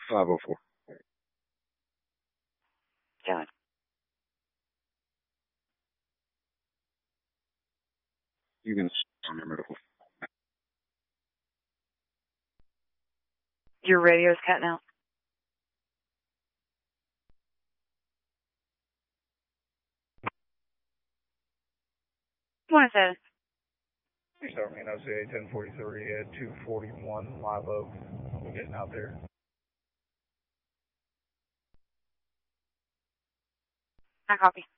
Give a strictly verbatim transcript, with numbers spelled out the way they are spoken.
five oh four. John. You can on your medical. Your radio's cutting out. What is that? Starman O C A ten forty-three at two forty-one Live Oak. We're getting out there. I copy.